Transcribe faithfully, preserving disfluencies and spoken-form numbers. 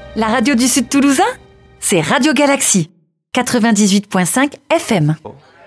La radio du Sud Toulousain, c'est Radio Galaxie, quatre-vingt-dix-huit virgule cinq F M.